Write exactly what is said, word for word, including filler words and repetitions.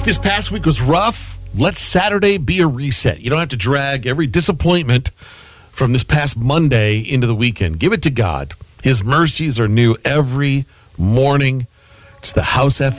this past week was rough, let Saturday be a reset. You don't have to drag every disappointment from this past Monday into the weekend. Give it to God. His mercies are new every morning. It's the House F M.